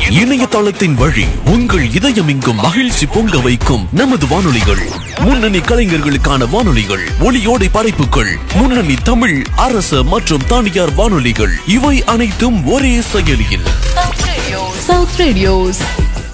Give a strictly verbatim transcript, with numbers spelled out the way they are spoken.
இணையதளத்தின் வழி உங்கள் இதயமெங்கும் மகிழ்ச்சி பொங்க வைக்கும் நமது வானொலிகள், முன்னணி கலைஞர்களுக்கான வானொலிகள், ஒளியோடை படைப்புகள், முன்னணி தமிழ், அரசு மற்றும் தனியார் வானொலிகள், இவை அனைத்தும் ஒரே செயலியில். South Radios.